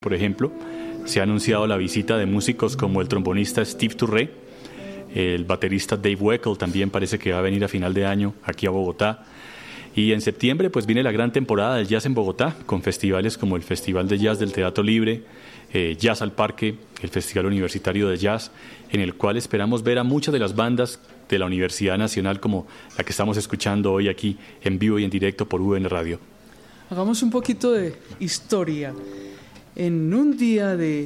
Por ejemplo, se ha anunciado la visita de músicos como el trombonista Steve Turré, el baterista Dave Weckl también parece que va a venir a final de año aquí a Bogotá. Y en septiembre pues viene la gran temporada del jazz en Bogotá, con festivales como el Festival de Jazz del Teatro Libre, Jazz al Parque, el Festival Universitario de Jazz, en el cual esperamos ver a muchas de las bandas de la Universidad Nacional como la que estamos escuchando hoy aquí en vivo y en directo por UN Radio. Hagamos un poquito de historia. En un día de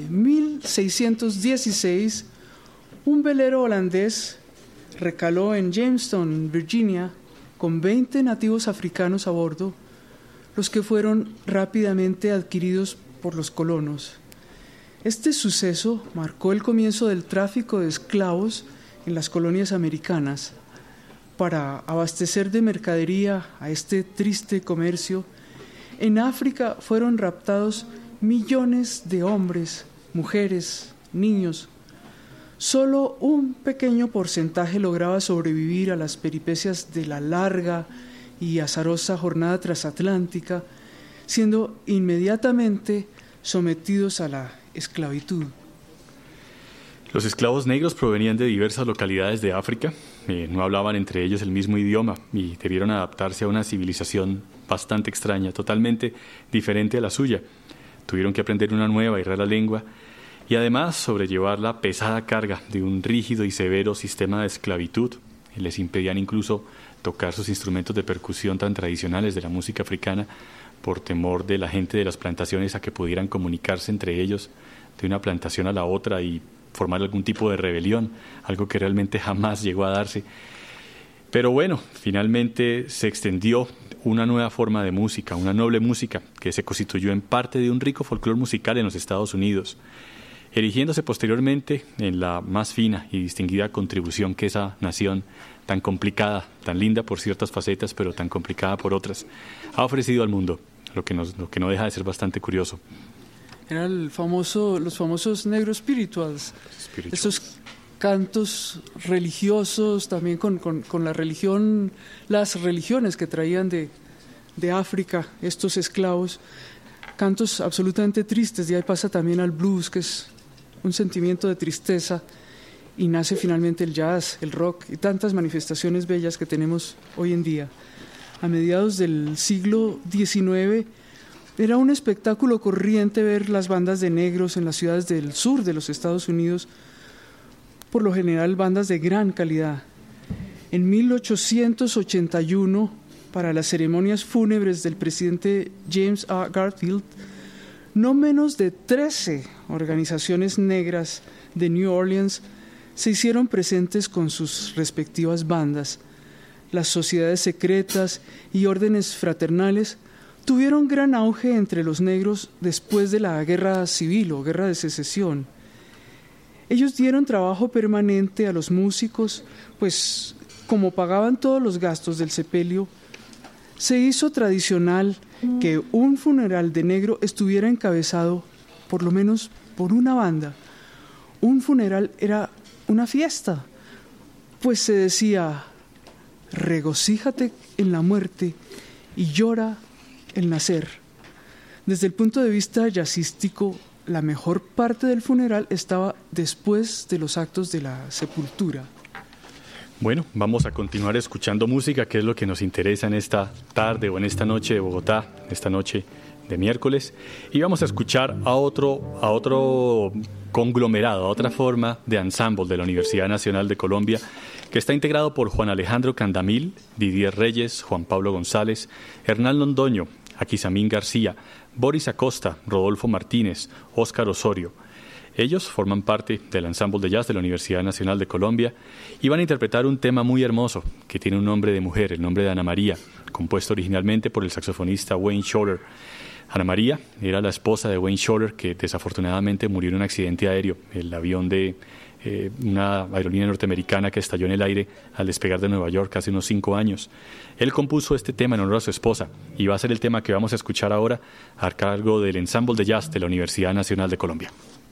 1616, un velero holandés recaló en Jamestown, Virginia, con 20 nativos africanos a bordo, los que fueron rápidamente adquiridos por los colonos. Este suceso marcó el comienzo del tráfico de esclavos en las colonias americanas. Para abastecer de mercadería a este triste comercio, en África fueron raptados millones de hombres, mujeres, niños. Solo un pequeño porcentaje lograba sobrevivir a las peripecias de la larga y azarosa jornada transatlántica, siendo inmediatamente sometidos a la esclavitud. Los esclavos negros provenían de diversas localidades de África, no hablaban entre ellos el mismo idioma y debieron adaptarse a una civilización bastante extraña, totalmente diferente a la suya. Tuvieron que aprender una nueva y rara lengua y además sobrellevar la pesada carga de un rígido y severo sistema de esclavitud. Les impedían incluso tocar sus instrumentos de percusión tan tradicionales de la música africana por temor de la gente de las plantaciones a que pudieran comunicarse entre ellos de una plantación a la otra y formar algún tipo de rebelión, algo que realmente jamás llegó a darse. Pero bueno, finalmente se extendió una nueva forma de música, una noble música que se constituyó en parte de un rico folclore musical en los Estados Unidos, erigiéndose posteriormente en la más fina y distinguida contribución que esa nación tan complicada, tan linda por ciertas facetas, pero tan complicada por otras, ha ofrecido al mundo, lo que no deja de ser bastante curioso. Eran los famosos negro spirituals. Esos cantos religiosos también con la religión, las religiones que traían de África estos esclavos, cantos absolutamente tristes. De ahí pasa también al blues, que es un sentimiento de tristeza, y nace finalmente el jazz, el rock y tantas manifestaciones bellas que tenemos hoy en día. A mediados del siglo XIX era un espectáculo corriente ver las bandas de negros en las ciudades del sur de los Estados Unidos, por lo general bandas de gran calidad. En 1881, para las ceremonias fúnebres del presidente James A. Garfield, no menos de 13 organizaciones negras de New Orleans se hicieron presentes con sus respectivas bandas. Las sociedades secretas y órdenes fraternales tuvieron gran auge entre los negros después de la guerra civil o guerra de secesión. Ellos dieron trabajo permanente a los músicos, pues como pagaban todos los gastos del sepelio, se hizo tradicional que un funeral de negro estuviera encabezado por lo menos por una banda. Un funeral era una fiesta, pues se decía: regocíjate en la muerte y llora el nacer. Desde el punto de vista jazzístico, la mejor parte del funeral estaba después de los actos de la sepultura. Bueno, vamos a continuar escuchando música, que es lo que nos interesa en esta tarde o en esta noche de Bogotá, esta noche de miércoles, y vamos a escuchar a otro conglomerado, a otra forma de ensemble de la Universidad Nacional de Colombia, que está integrado por Juan Alejandro Candamil, Didier Reyes, Juan Pablo González, Hernán Londoño, Aquizamín García, Boris Acosta, Rodolfo Martínez, Óscar Osorio. Ellos forman parte del ensemble de jazz de la Universidad Nacional de Colombia y van a interpretar un tema muy hermoso que tiene un nombre de mujer, el nombre de Ana María, compuesto originalmente por el saxofonista Wayne Shorter. Ana María era la esposa de Wayne Shorter, que desafortunadamente murió en un accidente aéreo, el avión de una aerolínea norteamericana que estalló en el aire al despegar de Nueva York hace unos 5 años. Él compuso este tema en honor a su esposa y va a ser el tema que vamos a escuchar ahora a cargo del ensemble de jazz de la Universidad Nacional de Colombia.